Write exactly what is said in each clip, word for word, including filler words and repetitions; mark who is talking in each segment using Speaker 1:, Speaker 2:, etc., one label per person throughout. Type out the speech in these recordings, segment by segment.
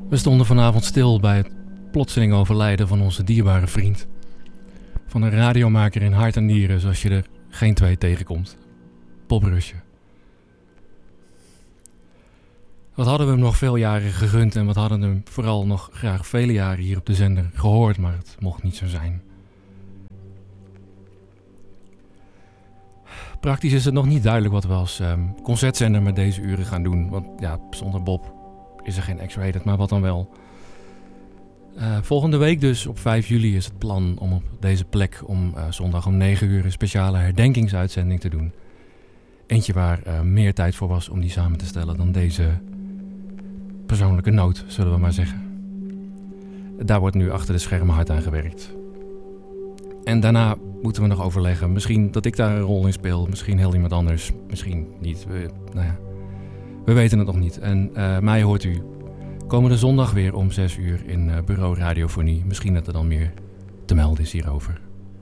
Speaker 1: We stonden vanavond stil bij het plotseling overlijden van onze dierbare vriend. Van een radiomaker in hart en nieren zoals je er geen twee tegenkomt. Bob Rusje. Wat hadden we hem nog veel jaren gegund en wat hadden we hem vooral nog graag vele jaren hier op de zender gehoord, maar het mocht niet zo zijn. Praktisch is het nog niet duidelijk wat we als um, concertzender met deze uren gaan doen. Want ja, zonder Bob is er geen X-Rated, maar wat dan wel. Uh, volgende week dus, op vijf juli, is het plan om op deze plek om uh, zondag om negen uur een speciale herdenkingsuitzending te doen. Eentje waar uh, meer tijd voor was om die samen te stellen dan deze persoonlijke noot, zullen we maar zeggen. Daar wordt nu achter de schermen hard aan gewerkt. En daarna moeten we nog overleggen. Misschien dat ik daar een rol in speel. Misschien heel iemand anders. Misschien niet. We, nou ja, we weten het nog niet. En uh, mij hoort u komende zondag weer om zes uur in uh, Bureau Radiofonie. Misschien dat er dan meer te melden is hierover.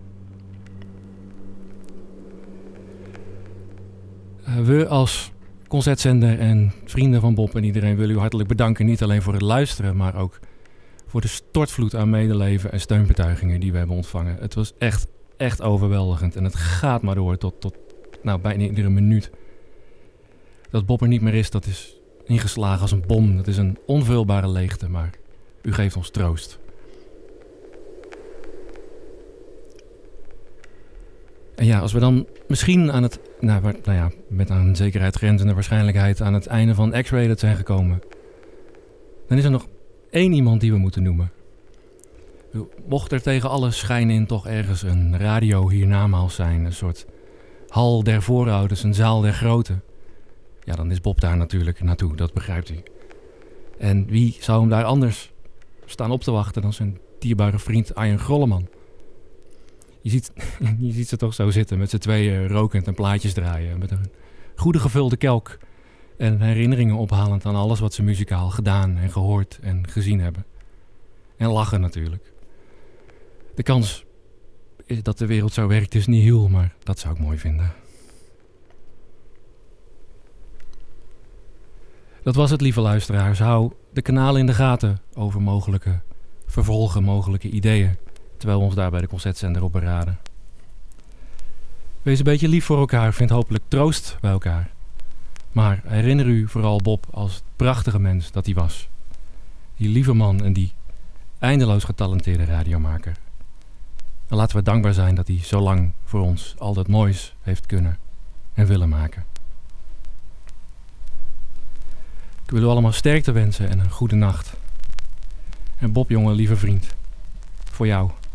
Speaker 1: Uh, we als concertzender en vrienden van Bob en iedereen willen u hartelijk bedanken. Niet alleen voor het luisteren, maar ook voor de stortvloed aan medeleven en steunbetuigingen die we hebben ontvangen. Het was echt, echt overweldigend. En het gaat maar door tot, tot nou, bijna iedere minuut. Dat Bob er niet meer is, dat is ingeslagen als een bom. Dat is een onvulbare leegte, maar u geeft ons troost. En ja, als we dan misschien aan het, nou, nou ja, met aan zekerheid grenzende waarschijnlijkheid aan het einde van X-Rated zijn gekomen, dan is er nog één iemand die we moeten noemen. Mocht er tegen alle schijn in toch ergens een radio hiernamaals zijn, een soort hal der voorouders, een zaal der groten, ja, dan is Bob daar natuurlijk naartoe, dat begrijpt u. En wie zou hem daar anders staan op te wachten dan zijn dierbare vriend Arjen Grolleman? Je ziet, je ziet ze toch zo zitten met z'n tweeën rokend en plaatjes draaien, met een goede gevulde kelk en herinneringen ophalend aan alles wat ze muzikaal gedaan en gehoord en gezien hebben. En lachen natuurlijk. De kans is dat de wereld zo werkt is niet heel, maar dat zou ik mooi vinden. Dat was het, lieve luisteraars. Hou de kanalen in de gaten over mogelijke vervolgen, mogelijke ideeën, terwijl we ons daar bij de concertzender op beraden. Wees een beetje lief voor elkaar, vind hopelijk troost bij elkaar. Maar herinner u vooral Bob als het prachtige mens dat hij was. Die lieve man en die eindeloos getalenteerde radiomaker. En laten we dankbaar zijn dat hij zo lang voor ons al dat moois heeft kunnen en willen maken. Ik wil u allemaal sterkte wensen en een goede nacht. En Bob, jongen, lieve vriend, voor jou.